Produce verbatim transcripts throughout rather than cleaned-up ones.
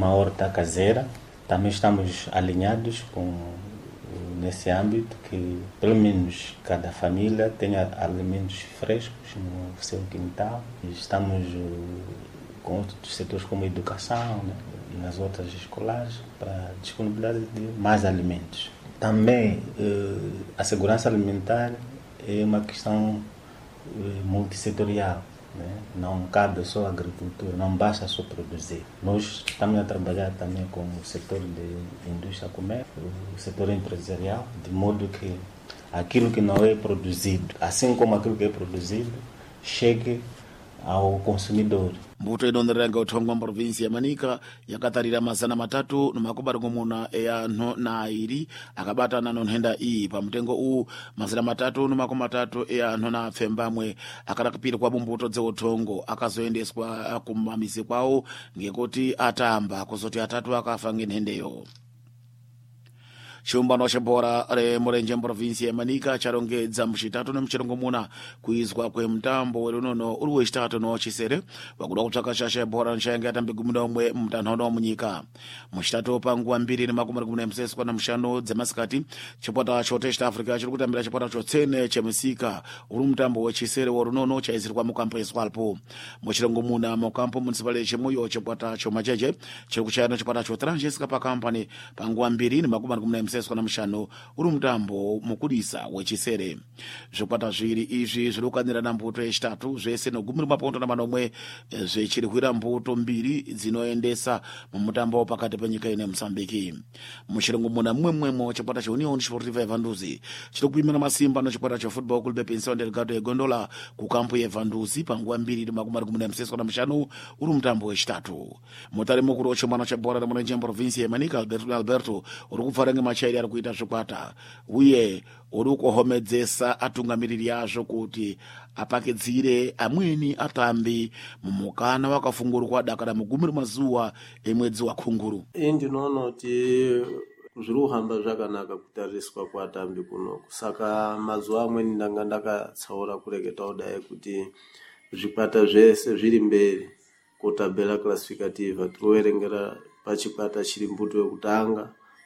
uma horta caseira. Também estamos alinhados com, nesse âmbito, que pelo menos cada família tenha alimentos frescos no seu quintal. Estamos com outros setores como educação, né, e nas outras escolares para disponibilidade de mais alimentos. Também a segurança alimentar é uma questão multissetorial. Né? Não cabe só a agricultura, não basta só produzir. Nós estamos a trabalhar também com o setor de indústria comércio, o setor empresarial, de modo que aquilo que não é produzido, assim como aquilo que é produzido, chegue ao consumidor. Mbuto inonderanga uthongwa provinsi ya Manika yakatarira mazana matatu numakubari kumuna ya no na airi akabata na nonhenda iyi pamutengo u mazana matatu numakumi matatu ya no na fembamwe akarakapira kwa mbuto dze uthongo akazoendeswa kumamizi kwawo ngekuti atamba kuzoti atatu akafa ngenhendeyo. Chiumbano chebora re murenje provinsi ya Manika charongedza muchitatu nemuchirongo muna kuizwa kwe mtambo werunono uri wechitatu no chisere wakuda kutsvaka shasha bora nchange atambe gumi nomwe mutanhono munyika muchitatu panguwa mbiri nemakumi ari kumuna museswa na mushanu dzemasikati chipota chote East Africa chiri kutambira chipota chotsene chemusika uri mutambo wechisere werunono chaizirwa mukampo eswalpo muchirongo muna mukampo municipal chemuyo chipota chomacheche chiri kuchayana chipota chotranjeska pa company panguwa mbiri nemakumi ari kumuna museswa na mushanu uri mutambo mukudisa wechisere zvikwata zviri izvi zviri kukanira na mbuto yechitatu zvese negumi maponto na manomwe zvichiri kuira mbuto mbiri dzinoendesa mumutambo pakati penyika ine Mozambique muchirongo muna mumwe mwemo chikwata cheunion sportiva Evanduzi chiri kuimira masimba nochikwata chefootball club Pensão Delgado Gondola kukampu yevanduzi panguwa mbiri nemakumi ari kumuna museswa na mushanu uri mutambo wechitatu mutari mukuru wechimano chebhora remurenje provinsi yeManika Alberto Alberto uri kubvara ngemachairi ari kuita zvikwata uye uri kuhomedzesa atungamiriri yazvo kuti apakidzire amweni atambi mumukana wakafungurwa dakara mugumi mazuwa emwedzi wa Khunguru. Ndinoona kuti zviri kuhamba zvakanaka kutariswa kwatambi kuno saka mazuwa amweni ndanga ndakatsaura kureketa kudai kuti zvikwata zvese zviri mberi kutabela classificativa tinoerengera pachikwata chiri mbuto yekutanga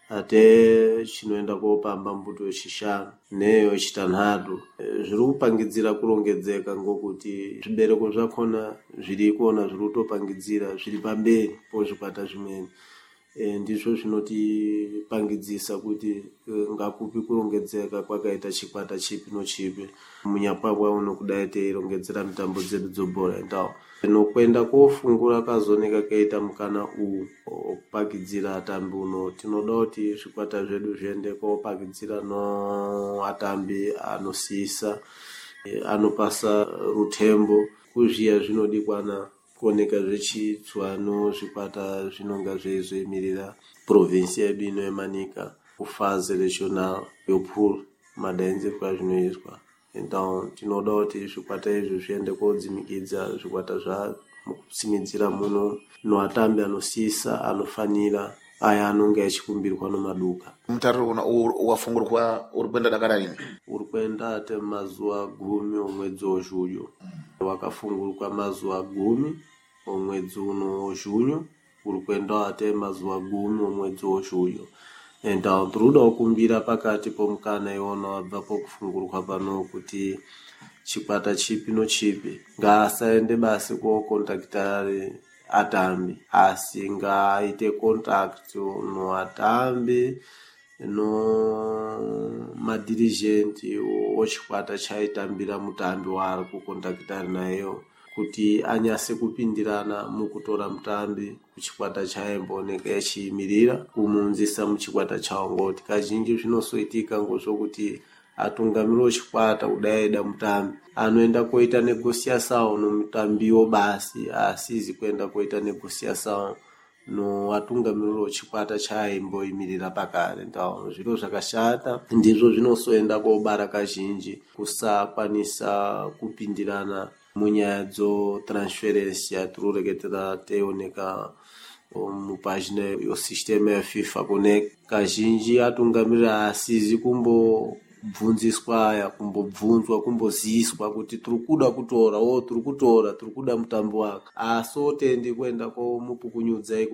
ate chinoenda kopamba mbuto yechishanu neyo yechitanhatu zviri kupangidzira kurongedzeka ngokuti zvibereko zvakona zviri kuona zviri kutopangidzira zviri pamberi pozvikwata zvimweni e, ndizvo zvinotipangidzisa kuti ngakupi kurongedzeka kwakaita chikwata chipi nochipi munyapabwa uno kudai teirongedzera mitambo dzedu dzobhora ndawo nokwenda kofungura kazoneka kaita mukana u opakidzira atambi uno tinoda kuti zvikwata zvedu zviende kopakidzira no atambi anosisa e, anopasa rutembo kuzviya zvinodikwana kuoneka zvechitswano zvikwata zvinonga zveizoemirira provinsi yedu ino yeManika kufaze regional yopool madainzirwa zvinoizwa. Então tinoda kuti zvikwata izvi zviende kodzimikidza zvikwata zvamukutsimidzira muno noatambi anosisa anofanira aya anonga echikumbirwa nomaduka. Mutaro una wafungurwa uri kwenda dakara nini? Uri kwenda ate mazuwa gumi omwedzi wozhuyo. Wakafungurwa mazuwa gumi omwedzi uno wozhuyo uri kwenda ate mazuwa gumi omwedzi wozhuyo. Então turuda kukumbira pakati pomukana iona wabva pokufungurwa pano kuti chikwata chipi nochipi ngaasaende basi kokontaktari atambi asi ngaaite contact no atambi no madirigenti ochikwata chaitambira mutambi waari kukontaktari nayo kuti anyase kupindirana mukutora mutambi kuchikwata chaimbooneka echiyimirira kumunzisa muchikwata chawo ngoti kazhinji zvinosoitika ngozvokuti atungamiri ochikwata kudaida mutambi anoenda koita negosiasawo nomutambiwo basi asizi kuenda koita negosiasawo no atungamiri ochikwata chaimboyimirira pakare ndawo zviro zvakashata ndizvo zvinosoenda kobara kazhinji kusakwanisa kupindirana munyaya dzotransferência tirureketera teioneka mupagina yosistema ya FIFA kune kazhinji atungamirira asizi kumbobvunziswa aya kumbobvunzwa kumboziswa kuti turikuda kutora o turikutora turikuda mutambo wake asotendi kwenda komupukunyudza